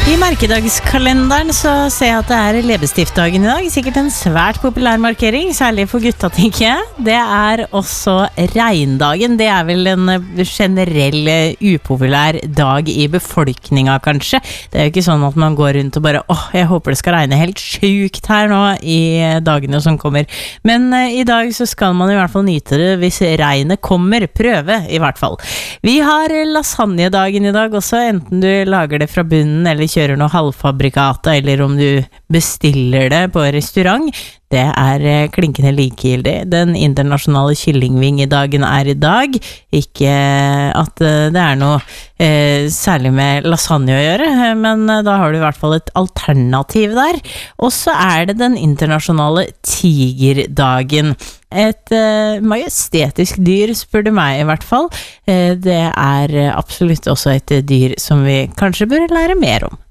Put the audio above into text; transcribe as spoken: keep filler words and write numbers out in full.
I merkedagskalenderen så ser jeg at det er leppestiftdagen i dag. Sikkert en svært populær markering, særlig for gutta, tenker jeg. Det er også regndagen. Det er vel en generell upopulær dag i befolkninga, kanskje. Det er jo ikke sånn at man går rundt og bare åh, jeg håper det skal regne helt sjukt her nå i dagene som kommer. Men uh, i dag så skal man i hvert fall nyte det hvis regnet kommer. Prøve, i hvert fall. Vi har lasagnedagen i dag også, enten du lager det fra bunnen eller kjører noe halvfabrikata, eller om du bestiller det på restaurant. Det er klinkende likegyldig. Den internasjonale kyllingvingedagen er i dag. Ikke at det er noe eh, særlig med lasagne å gjøre, men da har du i hvert fall et alternativ der. Og så er det den internasjonale tigerdagen. Et eh, majestetisk dyr, spør du meg i hvert fall. Eh, det er absolutt også et dyr som vi kanskje bør lære mer om.